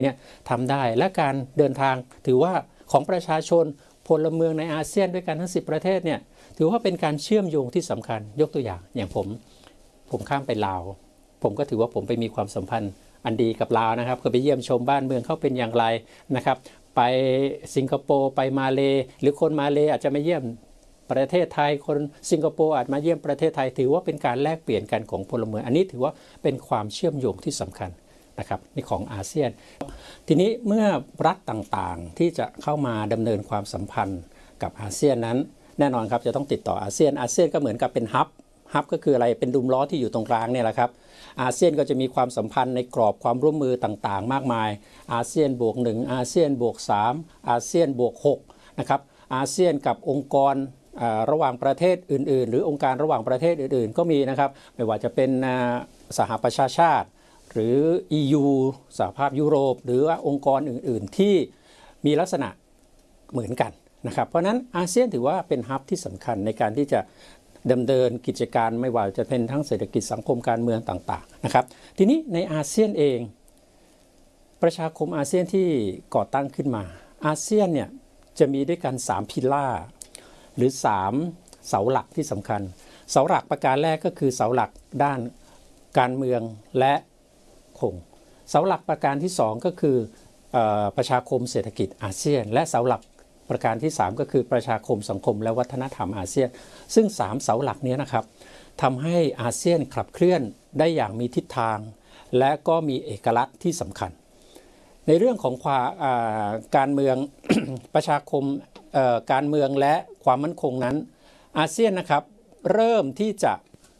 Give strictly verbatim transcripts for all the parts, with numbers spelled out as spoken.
เนี่ยทำได้และการเดินทางถือว่าของประชาชนพลเมืองในอาเซียนด้วยกันทั้งสิบประเทศเนี่ยถือว่าเป็นการเชื่อมโยงที่สำคัญยกตัวอย่างอย่างผมผมข้ามไปลาวผมก็ถือว่าผมไปมีความสัมพันธ์อันดีกับลาวนะครับก็ไปเยี่ยมชมบ้านเมืองเขาเป็นอย่างไรนะครับไปสิงคโปร์ไปมาเลหรือคนมาเลอาจจะมาเยี่ยมประเทศไทยคนสิงคโปร์อาจมาเยี่ยมประเทศไทยถือว่าเป็นการแลกเปลี่ยนกันของพลเมืองอันนี้ถือว่าเป็นความเชื่อมโยงที่สำคัญนะครับนี่ของอาเซียนทีนี้เมื่อรัฐต่างๆที่จะเข้ามาดำเนินความสัมพันธ์กับอาเซียนนั้นแน่นอนครับจะต้องติดต่ออาเซียนอาเซียนก็เหมือนกับเป็นฮับฮับก็คืออะไรเป็นดุมล้อที่อยู่ตรงกลางเนี่ยแหละครับอาเซียนก็จะมีความสัมพันธ์ในกรอบความร่วมมือต่างๆมากมายอาเซียนบวกหนึ่งอาเซียนบวกสามอาเซียนบวกหกนะครับอาเซียนกับองค์กรระหว่างประเทศอื่นๆหรือองค์การระหว่างประเทศอื่นๆก็มีนะครับไม่ว่าจะเป็นสหประชาชาติหรือ อี ยู สหภาพยุโรปหรือว่าองค์กรอื่นๆที่มีลักษณะเหมือนกันนะครับเพราะนั้นอาเซียนถือว่าเป็นฮับที่สำคัญในการที่จะดำเนินกิจการไม่ว่าจะเป็นทั้งเศรษฐกิจสังคมการเมืองต่างๆนะครับทีนี้ในอาเซียนเองประชาคมอาเซียนที่ก่อตั้งขึ้นมาอาเซียนเนี่ยจะมีด้วยกันสามพิล่าหรือสามเสาหลักที่สำคัญเสาหลักประการแรกก็คือเสาหลักด้านการเมืองและคงเสาหลักประการที่สองก็คือประชาคมเศรษฐกิจอาเซียนและเสาหลักประการที่สามก็คือประชาคมสังคมและวัฒนธรรมอาเซียนซึ่งสามเสาหลักนี้นะครับทำให้อาเซียนขับเคลื่อนได้อย่างมีทิศทางและก็มีเอกลักษณ์ที่สำคัญในเรื่องของความการเมือง ประชาคมการเมืองและความมั่นคงนั้นอาเซียนนะครับเริ่มที่จะ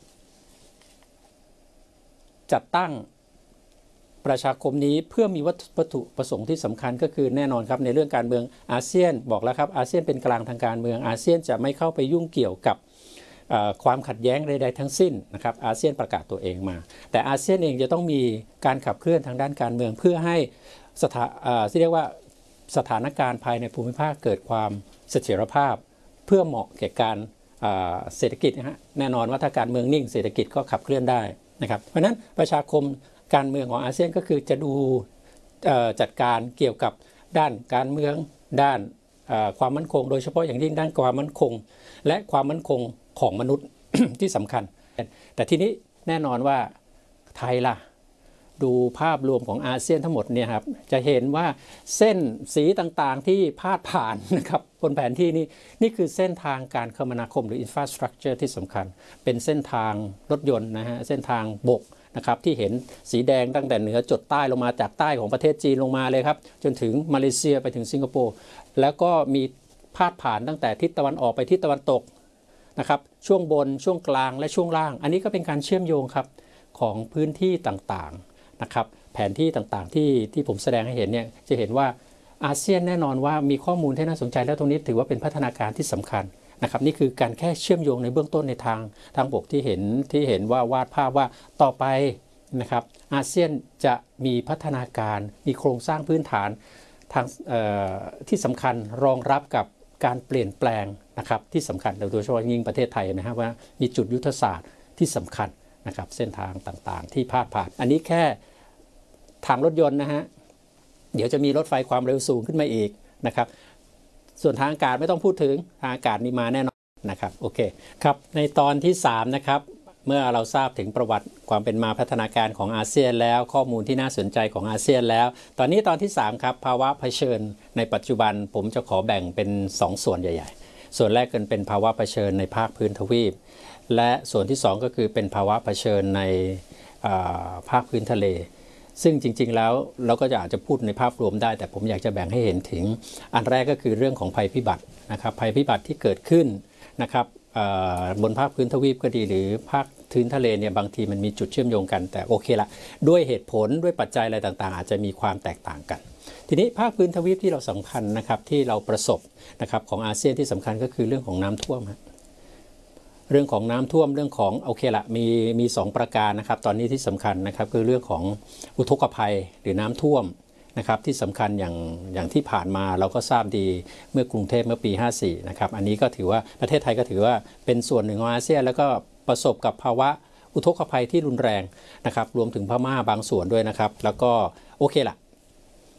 จัดตั้งประชาคมนี้เพื่อมีวัตถุประสงค์ที่สำคัญก็คือแน่นอนครับในเรื่องการเมืองอาเซียนบอกแล้วครับอาเซียนเป็นกลางทางการเมืองอาเซียนจะไม่เข้าไปยุ่งเกี่ยวกับความขัดแย้งใดๆทั้งสิ้นนะครับอาเซียนประกาศตัวเองมาแต่อาเซียนเองจะต้องมีการขับเคลื่อนทางด้านการเมืองเพื่อให้สถาที่เรียกว่าสถานการณ์ภายในภูมิภาคเกิดความเสถียรภาพเพื่อเหมาะแก่การเศรษฐกิจนะฮะแน่นอนว่าถ้าการเมืองนิ่งเศรษฐกิจก็ขับเคลื่อนได้นะครับเพราะฉะนั้นประชาคมการเมืองของอาเซียนก็คือจะดูจัดการเกี่ยวกับด้านการเมืองด้านความมั่นคงโดยเฉพาะอย่างยิ่งด้านความมั่นคงและความมั่นคงของมนุษย์ ที่สำคัญแต่ทีนี้แน่นอนว่าไทยล่ะดูภาพรวมของอาเซียนทั้งหมดเนี่ยครับจะเห็นว่าเส้นสีต่างๆที่พาดผ่านนะครับบนแผนที่นี้นี่คือเส้นทางการคมนาคมหรือ infrastructure ที่สำคัญเป็นเส้นทางรถยนต์นะฮะเส้นทางบกนะครับที่เห็นสีแดงตั้งแต่เหนือจดใต้ลงมาจากใต้ของประเทศจีนลงมาเลยครับจนถึงมาเลเซียไปถึงสิงคโปร์แล้วก็มีพาดผ่านตั้งแต่ทิศตะวันออกไปทิศตะวันตกนะครับช่วงบนช่วงกลางและช่วงล่างอันนี้ก็เป็นการเชื่อมโยงครับของพื้นที่ต่างๆนะครับแผนที่ต่างๆที่ที่ผมแสดงให้เห็นเนี่ยจะเห็นว่าอาเซียนแน่นอนว่ามีข้อมูลที่น่าสนใจแล้วตรงนี้ถือว่าเป็นพัฒนาการที่สำคัญนะครับนี่คือการแค่เชื่อมโยงในเบื้องต้นในทางทางบกที่เห็นที่เห็นว่าวาดภาพว่าต่อไปนะครับอาเซียนจะมีพัฒนาการมีโครงสร้างพื้นฐานทางที่สำคัญรองรับกับการเปลี่ยนแปลงนะครับที่สำคัญโดยเฉพาะยิ่งประเทศไทยนะครับว่ามีจุดยุทธศาสตร์ที่สำคัญนะครับเส้นทางต่างๆที่พาดผ่านอันนี้แค่ทางรถยนต์นะฮะเดี๋ยวจะมีรถไฟความเร็วสูงขึ้นมาอีกนะครับส่วนทางอากาศไม่ต้องพูดถึงทางอากาศนี่มาแน่นอนนะครับโอเคครับในตอนที่สามนะครับเมื่อเราทราบถึงประวัติความเป็นมาพัฒนาการของอาเซียนแล้วข้อมูลที่น่าสนใจของอาเซียนแล้วตอนนี้ตอนที่สามครับภาวะเผชิญในปัจจุบันผมจะขอแบ่งเป็นสองส่วนใหญ่ๆส่วนแรกกันเป็นภาวะเผชิญในภาคพื้นทวีปและส่วนที่สองก็คือเป็นภาวะเผชิญในภาคพื้นทะเลซึ่งจริงๆแล้วเราก็จะอาจจะพูดในภาพรวมได้แต่ผมอยากจะแบ่งให้เห็นถึงอันแรกก็คือเรื่องของภัยพิบัตินะครับภัยพิบัติที่เกิดขึ้นนะครับบนภาคพื้นทวีปก็ดีหรือภาคพื้นทะเลเนี่ยบางทีมันมีจุดเชื่อมโยงกันแต่โอเคละด้วยเหตุผลด้วยปัจจัยอะไรต่างๆอาจจะมีความแตกต่างกันทีนี้ภาคพื้นทวีปที่เราสำคัญนะครับที่เราประสบนะครับของอาเซียนที่สำคัญก็คือเรื่องของน้ำท่วมเรื่องของน้ำท่วมเรื่องของโอเคละมีมีสองประการนะครับตอนนี้ที่สำคัญนะครับคือเรื่องของอุทกภัยหรือน้ำท่วมนะครับที่สำคัญอย่างอย่างที่ผ่านมาเราก็ทราบดีเมื่อกรุงเทพเมื่อปีห้าสี่นะครับอันนี้ก็ถือว่าประเทศไทยก็ถือว่าเป็นส่วนหนึ่งของอาเซียนแล้วก็ประสบกับภาวะอุทกภัยที่รุนแรงนะครับรวมถึงพม่าบางส่วนด้วยนะครับแล้วก็โอเคละ